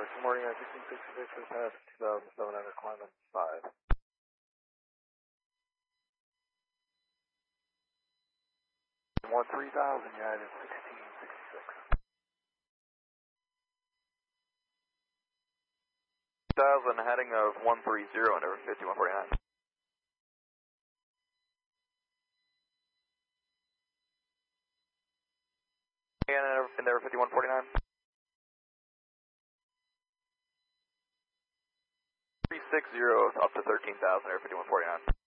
Good morning, 1666 for pass 2700, climbing 5. 3000, United 1666. 1000, heading of 130 under 5149. And in there 5149. 360 up to 13,000 or 5149.